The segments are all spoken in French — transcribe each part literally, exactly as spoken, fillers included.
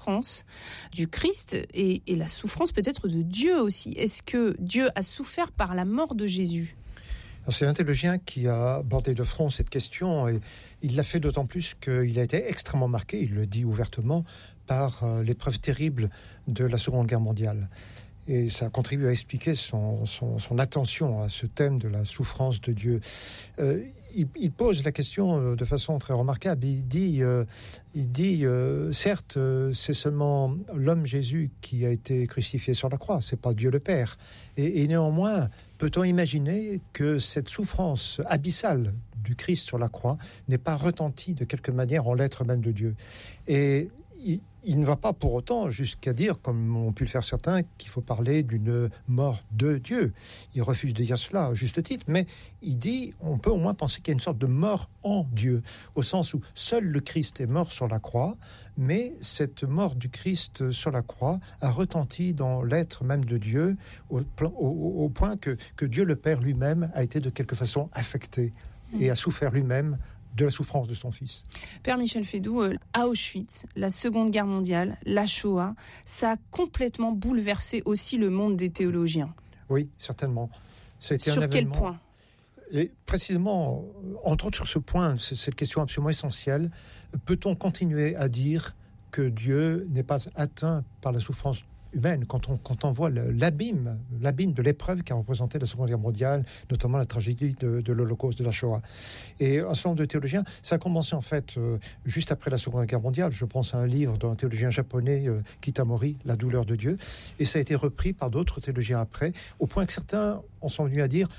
souffrance du Christ et, et la souffrance peut-être de Dieu aussi. Est-ce que Dieu a souffert par la mort de Jésus ? Alors, c'est un théologien qui a abordé de front cette question et il l'a fait d'autant plus qu'il a été extrêmement marqué, il le dit ouvertement, par euh, l'épreuve terrible de la Seconde Guerre mondiale. Et ça contribue à expliquer son, son, son attention à ce thème de la souffrance de Dieu. Euh, il, il pose la question de façon très remarquable. Il dit, euh, il dit euh, certes, euh, c'est seulement l'homme Jésus qui a été crucifié sur la croix, c'est pas Dieu le Père. Et, et néanmoins, peut-on imaginer que cette souffrance abyssale du Christ sur la croix n'est pas retentie de quelque manière en l'être même de Dieu ? Et il, il ne va pas pour autant jusqu'à dire, comme ont pu le faire certains, qu'il faut parler d'une mort de Dieu. Il refuse de dire cela à juste titre, mais il dit, on peut au moins penser qu'il y a une sorte de mort en Dieu, au sens où seul le Christ est mort sur la croix, mais cette mort du Christ sur la croix a retenti dans l'être même de Dieu, au, au, au point que, que Dieu le Père lui-même a été de quelque façon affecté et a souffert lui-même de la souffrance de son fils. Père Michel Fédoux, euh, à Auschwitz, la Seconde Guerre mondiale, la Shoah, ça a complètement bouleversé aussi le monde des théologiens. Oui, certainement. Ça a été Sur un quel événement... point ? Et précisément, entre autres sur ce point, c'est cette question absolument essentielle, peut-on continuer à dire que Dieu n'est pas atteint par la souffrance humaine, quand on, quand on voit le, l'abîme, l'abîme de l'épreuve qu'a représenté la Seconde Guerre mondiale, notamment la tragédie de, de l'Holocauste, de la Shoah. Et un certain nombre de théologiens, ça a commencé en fait euh, juste après la Seconde Guerre mondiale. Je pense à un livre d'un théologien japonais, euh, Kitamori, La douleur de Dieu, et ça a été repris par d'autres théologiens après, au point que certains en sont venus à dire,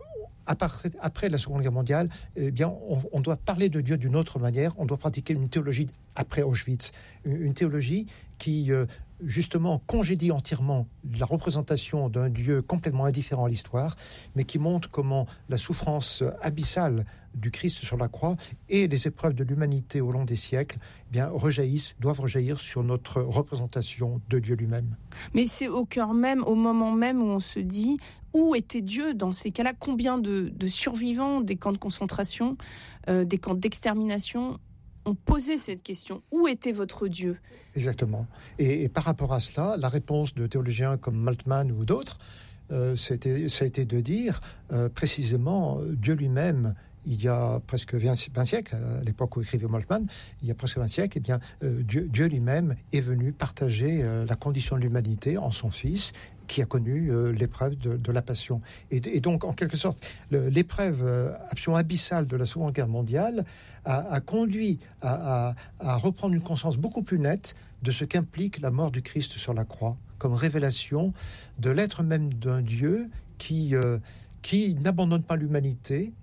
Après, après la Seconde Guerre mondiale, eh bien, on, on doit parler de Dieu d'une autre manière. On doit pratiquer une théologie après Auschwitz, une, une théologie qui, euh, justement, congédie entièrement la représentation d'un Dieu complètement indifférent à l'histoire, mais qui montre comment la souffrance abyssale du Christ sur la croix et les épreuves de l'humanité au long des siècles, eh bien, rejaillissent, doivent rejaillir sur notre représentation de Dieu lui-même. Mais c'est au cœur même, au moment même où on se dit... Où était Dieu dans ces cas-là ? Combien de, de survivants des camps de concentration, euh, des camps d'extermination ont posé cette question ? Où était votre Dieu ? Exactement. Et, et par rapport à cela, la réponse de théologiens comme Maltman ou d'autres, euh, c'était, ça a été de dire euh, précisément Dieu lui-même. Il y a presque vingt siècles, à l'époque où écrivait Moltmann, il y a presque vingt siècles, eh bien, euh, Dieu, Dieu lui-même est venu partager euh, la condition de l'humanité en son Fils, qui a connu euh, l'épreuve de, de la passion. Et, et donc, en quelque sorte, le, l'épreuve euh, absolument abyssale de la Seconde Guerre mondiale a, a conduit à, à, à reprendre une conscience beaucoup plus nette de ce qu'implique la mort du Christ sur la croix, comme révélation de l'être même d'un Dieu qui, euh, qui n'abandonne pas l'humanité,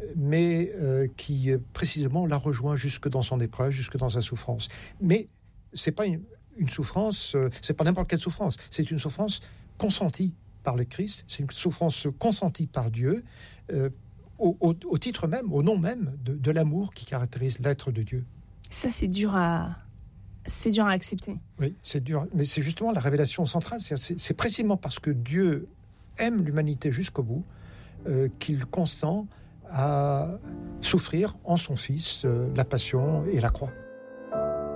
mais euh, qui euh, précisément la rejoint jusque dans son épreuve, jusque dans sa souffrance. Mais c'est pas une, une souffrance, euh, c'est pas n'importe quelle souffrance, c'est une souffrance consentie par le Christ, c'est une souffrance consentie par Dieu, euh, au, au, au titre même, au nom même de, de l'amour qui caractérise l'être de Dieu. Ça, c'est dur à, c'est dur à accepter. Oui, c'est dur, mais c'est justement la révélation centrale, c'est, c'est, c'est précisément parce que Dieu aime l'humanité jusqu'au bout euh, qu'il consent à souffrir en son Fils euh, la passion et la croix.